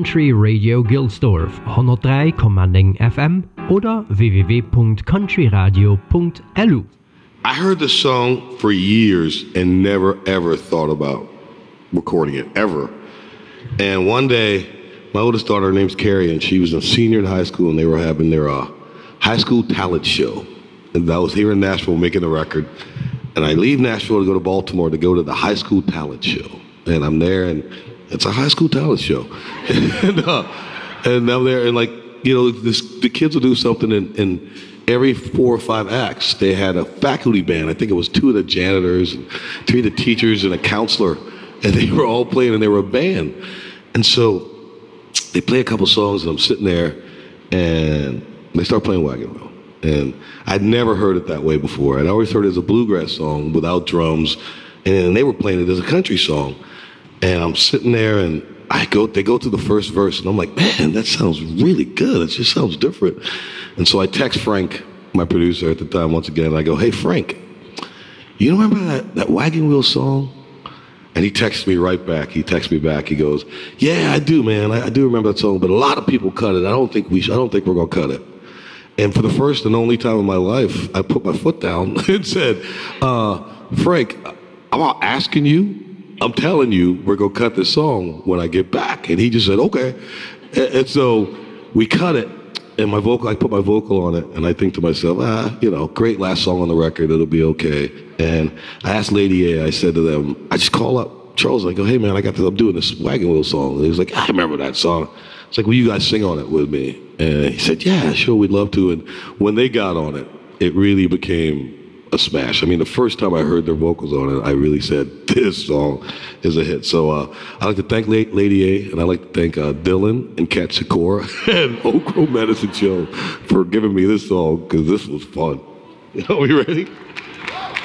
Country Radio Gilsdorf 103,9 FM oder www.countryradio.lu. I heard the song for years and never ever thought about recording it, ever. And one day, my oldest daughter, her name's Carrie, and she was a senior in high school, and they were having their high school talent show. And I was here in Nashville making the record. And I leave Nashville to go to Baltimore to go to the high school talent show. And I'm there, and it's a high school talent show. and I'm there, and the kids will do something, and every 4 or 5 acts, they had a faculty band. I think it was 2 of the janitors, and 3 of the teachers, and a counselor. And they were all playing, and they were a band. And so they play a couple songs, and I'm sitting there, and they start playing Wagon Wheel. And I'd never heard it that way before. I'd always heard it as a bluegrass song without drums, and they were playing it as a country song. And I'm sitting there, and they go through the first verse, and I'm like, man, that sounds really good. It just sounds different. And so I text Frank, my producer at the time, once again, and I go, hey, Frank, you remember that Wagon Wheel song? And he texts me right back. He texts me back. He goes, yeah, I do, man. I do remember that song, but a lot of people cut it. I don't think we're going to cut it. And for the first and only time in my life, I put my foot down and said, Frank, I'm not asking you. I'm telling you, we're going to cut this song when I get back. And he just said, okay. And so we cut it. And I put my vocal on it. And I think to myself, great last song on the record. It'll be okay. And I asked Lady A, I said to them, I just call up Charles. I go, hey, man, I'm doing this Wagon Wheel song. And he was like, I remember that song. It's like, will you guys sing on it with me? And he said, yeah, sure, we'd love to. And when they got on it, it really became a smash. I mean, the first time I heard their vocals on it, I really said, this song is a hit. So I'd like to thank Lady A, and I'd like to thank Dylan and Cat Sikora and Oak Grove Medicine Show for giving me this song, because this was fun. Are we ready?